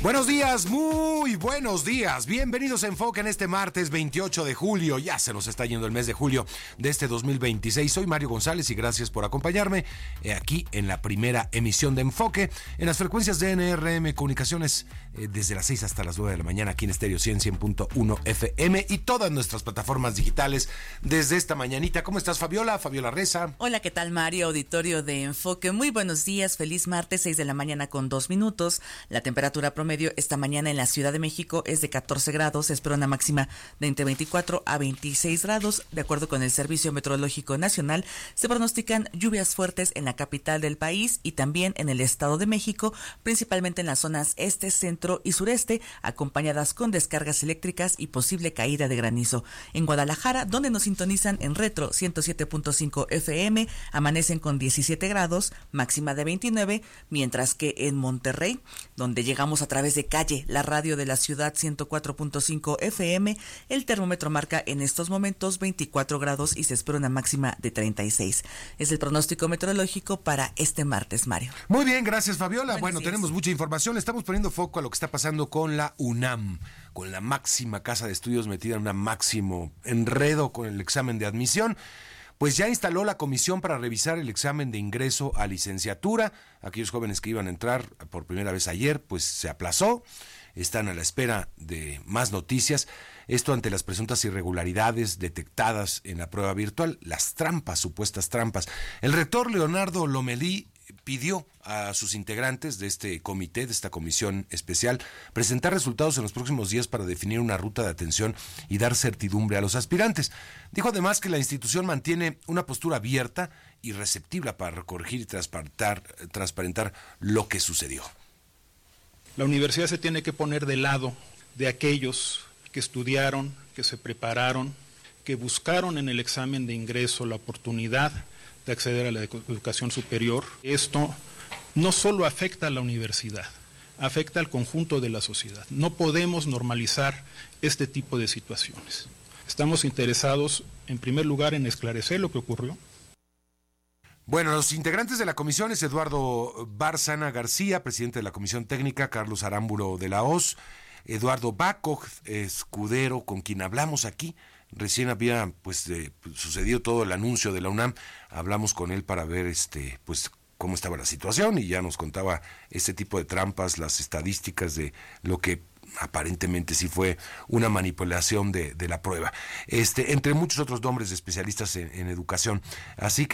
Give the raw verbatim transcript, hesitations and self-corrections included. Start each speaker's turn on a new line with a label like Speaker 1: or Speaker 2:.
Speaker 1: Buenos días, muy buenos días. Bienvenidos a Enfoque en este martes veintiocho de julio. Ya se nos está yendo el mes de julio de este dos mil veintiséis. Soy Mario González y gracias por acompañarme eh, aquí en la primera emisión de Enfoque en las frecuencias de N R M Comunicaciones eh, desde las seis hasta las nueve de la mañana aquí en Estéreo cien, cien punto uno F M y todas nuestras plataformas digitales desde esta mañanita. ¿Cómo estás, Fabiola? Fabiola Reza.
Speaker 2: Hola, ¿qué tal, Mario? Auditorio de Enfoque. Muy buenos días. Feliz martes, seis de la mañana con dos minutos. La temperatura promedio esta mañana en la Ciudad de México es de catorce grados, se espera una máxima de entre veinticuatro a veintiséis grados. De acuerdo con el Servicio Meteorológico Nacional, se pronostican lluvias fuertes en la capital del país y también en el Estado de México, principalmente en las zonas este, centro y sureste, acompañadas con descargas eléctricas y posible caída de granizo. En Guadalajara, donde nos sintonizan en Retro ciento siete punto cinco F M, amanecen con diecisiete grados, máxima de veintinueve, mientras que en Monterrey, donde llegamos a través de Calle, la radio de la ciudad ciento cuatro punto cinco F M, el termómetro marca en estos momentos veinticuatro grados y se espera una máxima de treinta y seis. Es el pronóstico meteorológico para este martes, Mario.
Speaker 1: Muy bien, gracias, Fabiola. Buenos bueno, días. Tenemos mucha información. Estamos poniendo foco a lo que está pasando con la UNAM, con la máxima casa de estudios metida en un máximo enredo con el examen de admisión. Pues ya instaló la comisión para revisar el examen de ingreso a licenciatura. Aquellos jóvenes que iban a entrar por primera vez ayer, pues se aplazó. Están a la espera de más noticias. Esto ante las presuntas irregularidades detectadas en la prueba virtual, las trampas, supuestas trampas. El rector Leonardo Lomelí pidió a sus integrantes de este comité, de esta comisión especial, presentar resultados en los próximos días para definir una ruta de atención y dar certidumbre a los aspirantes. Dijo además que la institución mantiene una postura abierta y receptiva para corregir y transparentar, transparentar lo que sucedió.
Speaker 3: La universidad se tiene que poner del lado de aquellos que estudiaron, que se prepararon, que buscaron en el examen de ingreso la oportunidad de acceder a la educación superior. Esto no solo afecta a la universidad, afecta al conjunto de la sociedad. No podemos normalizar este tipo de situaciones. Estamos interesados, en primer lugar, en esclarecer lo que ocurrió.
Speaker 1: Bueno, los integrantes de la comisión es Eduardo Bárcena García, presidente de la Comisión Técnica, Carlos Arámburo de la Hoz, Eduardo Baco, escudero, con quien hablamos aquí. Recién había pues eh, sucedido todo el anuncio de la UNAM, hablamos con él para ver este pues cómo estaba la situación y ya nos contaba este tipo de trampas, las estadísticas de lo que aparentemente sí fue una manipulación de, de la prueba, este entre muchos otros nombres de especialistas en, en educación. Así que